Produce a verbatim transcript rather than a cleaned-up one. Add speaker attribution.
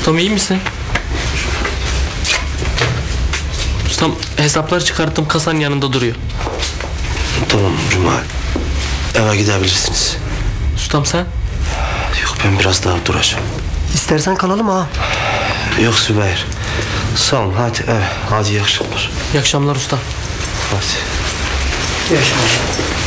Speaker 1: Ustam iyi misin? Ustam hesapları çıkarttım, kasanın yanında duruyor.
Speaker 2: Tamam Cuma. Eve gidebilirsiniz.
Speaker 1: Ustam sen?
Speaker 2: Yok, ben biraz daha duracağım.
Speaker 3: İstersen kalalım ha.
Speaker 2: Yok Sübeyir. Sağ olun, hadi eve. Hadi iyi akşamlar.
Speaker 1: İyi akşamlar ustam.
Speaker 2: Hadi.
Speaker 3: İyi akşamlar.